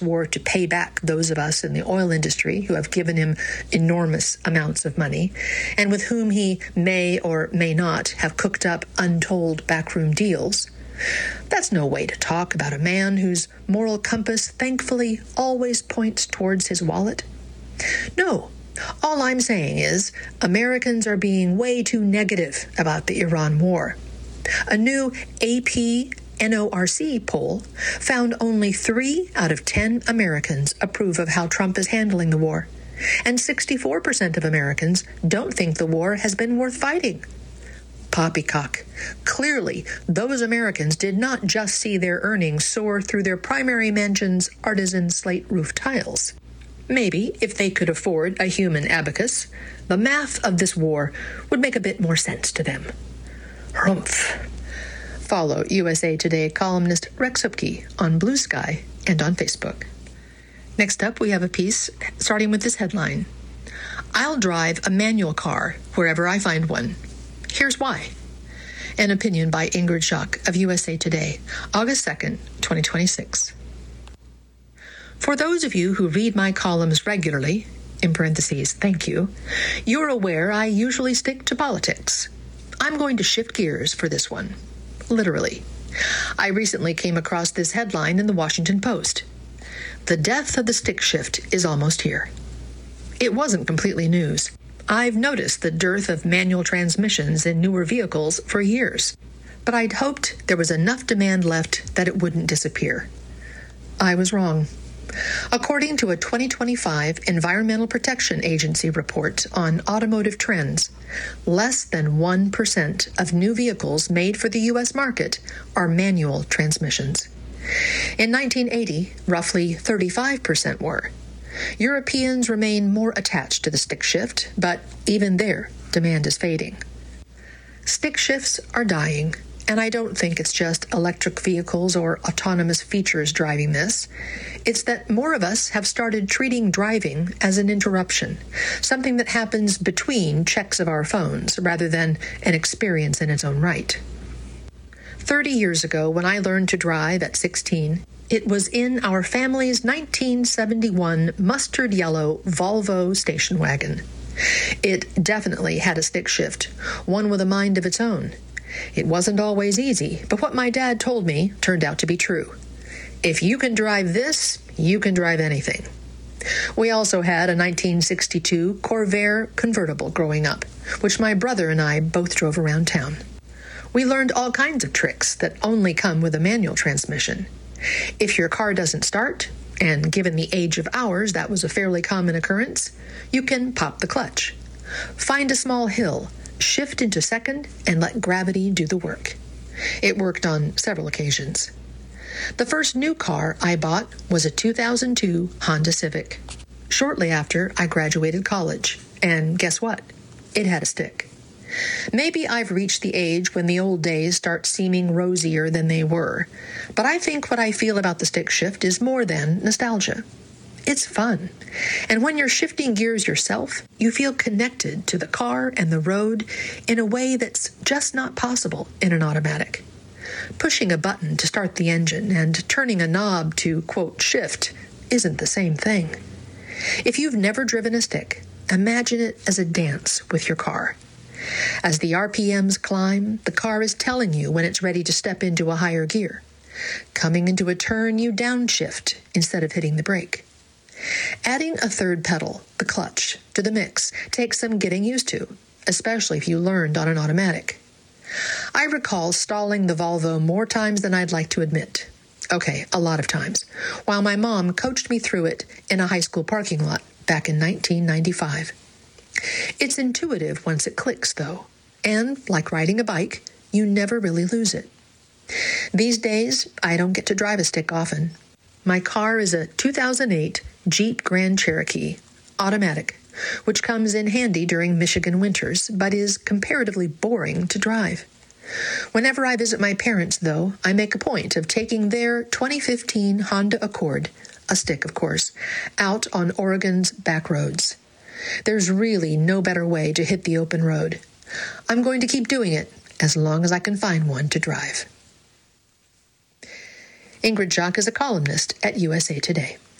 war to pay back those of us in the oil industry who have given him enormous amounts of money, and with whom he may or may not have cooked up untold backroom deals. That's no way to talk about a man whose moral compass, thankfully, always points towards his wallet. No, all I'm saying is Americans are being way too negative about the Iran war. A new AP NORC poll found only 3 out of 10 Americans approve of how Trump is handling the war, and 64% of Americans don't think the war has been worth fighting. Poppycock. Clearly, those Americans did not just see their earnings soar through their primary mansion's artisan slate roof tiles. Maybe, if they could afford a human abacus, the math of this war would make a bit more sense to them. Humph. Follow USA Today columnist Rex Hupke on Blue Sky and on Facebook. Next up, we have a piece starting with this headline: I'll drive a manual car wherever I find one. Here's why. An opinion by Ingrid Schack of USA Today, August 2nd, 2026. For those of you who read my columns regularly, in parentheses, thank you, you're aware I usually stick to politics. I'm going to shift gears for this one. Literally. I recently came across this headline in the Washington Post. The death of the stick shift is almost here. It wasn't completely news. I've noticed the dearth of manual transmissions in newer vehicles for years, but I'd hoped there was enough demand left that it wouldn't disappear. I was wrong. According to a 2025 Environmental Protection Agency report on automotive trends, less than 1% of new vehicles made for the U.S. market are manual transmissions. In 1980, roughly 35% were. Europeans remain more attached to the stick shift, but even there, demand is fading. Stick shifts are dying, and I don't think it's just electric vehicles or autonomous features driving this. It's that more of us have started treating driving as an interruption, something that happens between checks of our phones rather than an experience in its own right. 30 years ago, when I learned to drive at 16, it was in our family's 1971 mustard yellow Volvo station wagon. It definitely had a stick shift, one with a mind of its own. It wasn't always easy, but what my dad told me turned out to be true. If you can drive this, you can drive anything. We also had a 1962 Corvair convertible growing up, which my brother and I both drove around town. We learned all kinds of tricks that only come with a manual transmission. If your car doesn't start, and given the age of ours that was a fairly common occurrence, you can pop the clutch. Find a small hill, shift into second, and let gravity do the work. It worked on several occasions. The first new car I bought was a 2002 Honda Civic. Shortly after, I graduated college, and guess what? It had a stick. Maybe I've reached the age when the old days start seeming rosier than they were, but I think what I feel about the stick shift is more than nostalgia. It's fun. And when you're shifting gears yourself, you feel connected to the car and the road in a way that's just not possible in an automatic. Pushing a button to start the engine and turning a knob to, quote, shift isn't the same thing. If you've never driven a stick, imagine it as a dance with your car. As the RPMs climb, the car is telling you when it's ready to step into a higher gear. Coming into a turn, you downshift instead of hitting the brake. Adding a third pedal, the clutch, to the mix takes some getting used to, especially if you learned on an automatic. I recall stalling the Volvo more times than I'd like to admit. Okay, a lot of times, while my mom coached me through it in a high school parking lot back in 1995. It's intuitive once it clicks, though, and like riding a bike, you never really lose it. These days, I don't get to drive a stick often. My car is a 2008 Jeep Grand Cherokee, automatic, which comes in handy during Michigan winters, but is comparatively boring to drive. Whenever I visit my parents, though, I make a point of taking their 2015 Honda Accord, a stick of course, out on Oregon's back roads. There's really no better way to hit the open road. I'm going to keep doing it as long as I can find one to drive. Ingrid Schack is a columnist at USA Today.